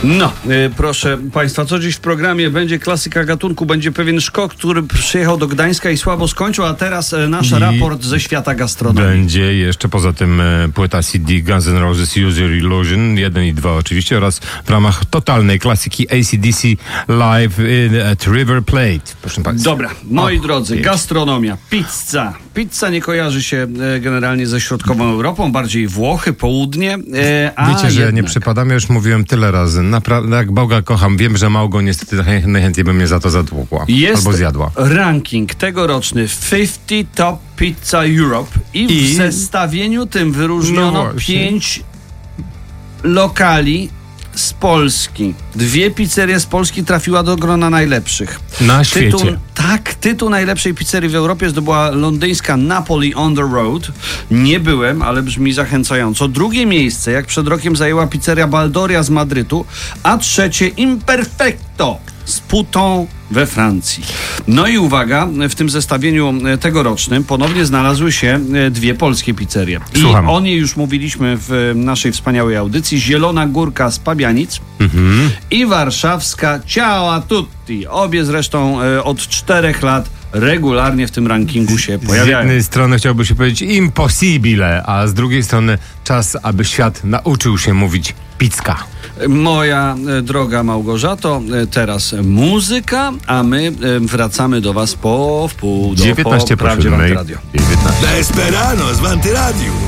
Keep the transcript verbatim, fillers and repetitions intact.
No, y, proszę Państwa, co dziś w programie? Będzie klasyka gatunku, będzie pewien szkok, który przyjechał do Gdańska i słabo skończył, a teraz y, nasz I raport ze świata gastronomii. Będzie jeszcze poza tym y, płyta C D Guns N' Roses Use Illusion, jeden i dwa oczywiście, oraz w ramach totalnej klasyki A C D C Live at River Plate. Proszę Państwa. Dobra, moi o, drodzy, jest. gastronomia, pizza. Pizza nie kojarzy się e, generalnie ze środkową Europą, bardziej Włochy, południe. E, a Wiecie, że jednak... nie przypadam, ja już mówiłem tyle razy. Naprawdę, jak Boga kocham, wiem, że Małgo niestety naj- najchętniej by mnie za to zatłukła. Jest albo zjadła. ranking tegoroczny pięćdziesiąt Top Pizza Europe i, I... w zestawieniu tym wyróżniono No pięć lokali z Polski. Dwie pizzerie z Polski trafiła do grona najlepszych. Na Tytuł, świecie. tak, tytuł najlepszej pizzerii w Europie zdobyła londyńska Napoli on the Road. Nie byłem, ale brzmi zachęcająco. Drugie miejsce, jak przed rokiem, zajęła pizzeria Baldoria z Madrytu, a trzecie Imperfecto z Pouton we Francji. No i uwaga, w tym zestawieniu tegorocznym ponownie znalazły się dwie polskie pizzerie. Słucham. I o niej już mówiliśmy w naszej wspaniałej audycji. Zielona Górka z Pabianic Mhm. i warszawska Ciao a Tutti. Obie zresztą e, od czterech lat regularnie w tym rankingu się Z pojawiają. jednej strony chciałby się powiedzieć impossibile, a z drugiej strony czas, aby świat nauczył się mówić pizka. Moja e, droga Małgorzato, e, teraz muzyka, a my e, wracamy do Was po wpół do dziewiętnaście po po Prawdzie w siódmej. Antyradio. dziewiętnaście. Desperanos w Antyradiu.